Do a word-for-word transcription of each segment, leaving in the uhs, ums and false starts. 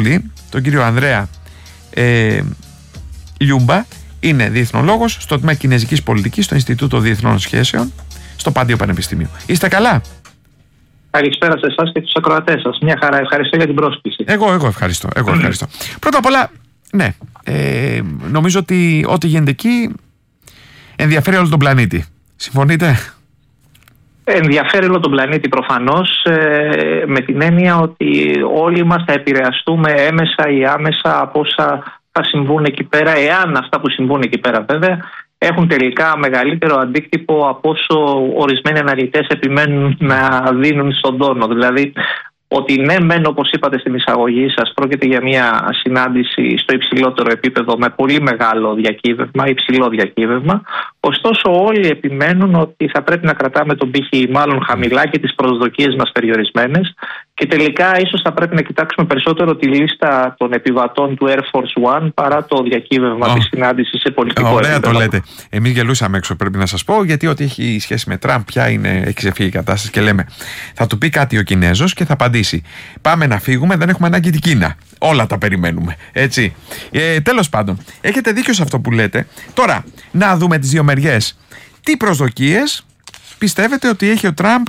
πολύ, τον κύριο Ανδρέα ε, Λιούμπα. Είναι διεθνολόγος στο τμήμα Κινέζικης Πολιτικής στο Ινστιτούτο Διεθνών Σχέσεων στο Πάντιο Πανεπιστήμιο. Είστε καλά? Καλησπέρα σε εσάς και τους ακροατές σας. Μια χαρά. Ευχαριστώ για την πρόσκληση. Εγώ, εγώ ευχαριστώ. Εγώ ευχαριστώ. Πρώτα απ' όλα, ναι, ε, νομίζω ότι ό,τι γίνεται εκεί ενδιαφέρει όλο τον πλανήτη. Συμφωνείτε? Ενδιαφέρει όλο τον πλανήτη προφανώς, ε, με την έννοια ότι όλοι μας θα επηρεαστούμε έμεσα ή άμεσα από όσα θα συμβούν εκεί πέρα, εάν αυτά που συμβούν εκεί πέρα βέβαια έχουν τελικά μεγαλύτερο αντίκτυπο από όσο ορισμένοι αναλυτές επιμένουν να δίνουν στον τόνο. Δηλαδή ότι ναι μεν, όπως είπατε στην εισαγωγή σας, πρόκειται για μια συνάντηση στο υψηλότερο επίπεδο με πολύ μεγάλο διακύβευμα, υψηλό διακύβευμα, ωστόσο όλοι επιμένουν ότι θα πρέπει να κρατάμε τον πύχη μάλλον χαμηλά και τις προσδοκίες μας περιορισμένες και τελικά ίσως θα πρέπει να κοιτάξουμε περισσότερο τη λίστα των επιβατών του Air Force One παρά το διακύβευμα oh. της συνάντησης σε πολιτικό Ωραία επίπεδο. Το λέτε. Εμείς γελούσαμε έξω, πρέπει να σας πω, γιατί ό,τι έχει σχέση με Τραμπ πια είναι, έχει ξεφύγει η κατάσταση και λέμε θα του πει κάτι ο Κινέζος και θα απαντήσει πάμε να φύγουμε, δεν έχουμε ανάγκη την Κίνα. Όλα τα περιμένουμε. Έτσι. Ε, τέλος πάντων, έχετε δίκιο σε αυτό που λέτε. Τώρα, να δούμε τις δύο μεριές. Τι προσδοκίες πιστεύετε ότι έχει ο Τραμπ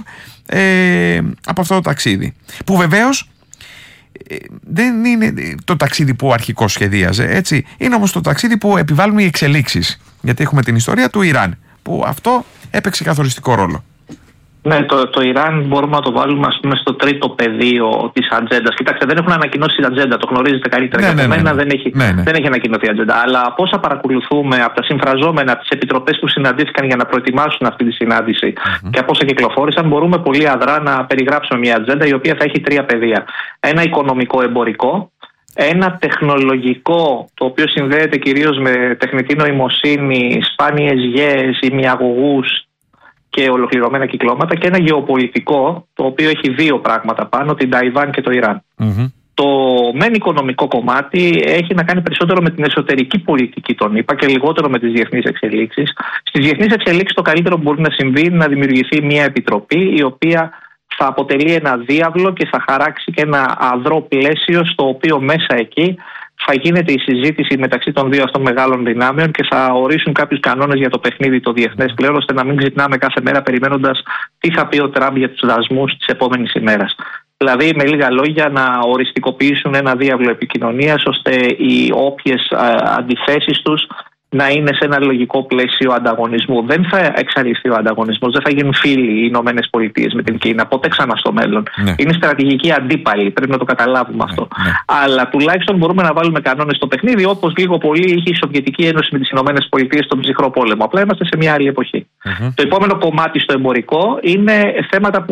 ε, από αυτό το ταξίδι? Που βεβαίως ε, δεν είναι το ταξίδι που αρχικώς σχεδίαζε. Έτσι. Είναι όμως το ταξίδι που επιβάλλουν οι εξελίξεις. Γιατί έχουμε την ιστορία του Ιράν, που αυτό έπαιξε καθοριστικό ρόλο. Ναι, το, το Ιράν μπορούμε να το βάλουμε ας πούμε, στο τρίτο πεδίο της ατζέντας. Κοιτάξτε, δεν έχουν ανακοινώσει την ατζέντα, το γνωρίζετε καλύτερα. Ναι, και από ναι, μένα ναι. δεν έχει, ναι, ναι. δεν έχει ανακοινωθεί η ατζέντα. Αλλά από όσα παρακολουθούμε από τα συμφραζόμενα, από τις επιτροπές που συναντήθηκαν για να προετοιμάσουν αυτή τη συνάντηση mm-hmm. και από όσα κυκλοφόρησαν, μπορούμε πολύ αδρά να περιγράψουμε μια ατζέντα η οποία θα έχει τρία πεδία. Ένα οικονομικό-εμπορικό, ένα τεχνολογικό, το οποίο συνδέεται κυρίως με τεχνητή νοημοσύνη, σπάνιες γέες, ημιαγωγούς και ολοκληρωμένα κυκλώματα, και ένα γεωπολιτικό, το οποίο έχει δύο πράγματα πάνω, την Ταϊβάν και το Ιράν. Mm-hmm. Το μεν οικονομικό κομμάτι έχει να κάνει περισσότερο με την εσωτερική πολιτική των ΗΠΑ και λιγότερο με τις διεθνείς εξελίξεις. Στις διεθνείς εξελίξεις το καλύτερο που μπορεί να συμβεί είναι να δημιουργηθεί μια επιτροπή η οποία θα αποτελεί ένα διάβλο και θα χαράξει και ένα αδρό πλαίσιο στο οποίο μέσα εκεί θα γίνεται η συζήτηση μεταξύ των δύο αυτών μεγάλων δυνάμεων και θα ορίσουν κάποιους κανόνες για το παιχνίδι το διεθνές πλέον, ώστε να μην ξυπνάμε κάθε μέρα περιμένοντας τι θα πει ο Τραμπ για τους δασμούς της επόμενης ημέρας. Δηλαδή, με λίγα λόγια, να οριστικοποιήσουν ένα διάβλο επικοινωνίας, ώστε οι όποιες αντιθέσεις τους να είναι σε ένα λογικό πλαίσιο ανταγωνισμού. Δεν θα εξαλειφθεί ο ανταγωνισμός, δεν θα γίνουν φίλοι οι Ηνωμένες Πολιτείες με την Κίνα, ποτέ ξανά στο μέλλον. Ναι. Είναι στρατηγική αντίπαλη, πρέπει να το καταλάβουμε ναι, αυτό. Ναι. Αλλά τουλάχιστον μπορούμε να βάλουμε κανόνες στο παιχνίδι, όπως λίγο πολύ είχε η Σοβιετική Ένωση με τις Ηνωμένες Πολιτείες στον ψυχρό πόλεμο. Απλά είμαστε σε μια άλλη εποχή. Mm-hmm. Το επόμενο κομμάτι στο εμπορικό είναι θέματα που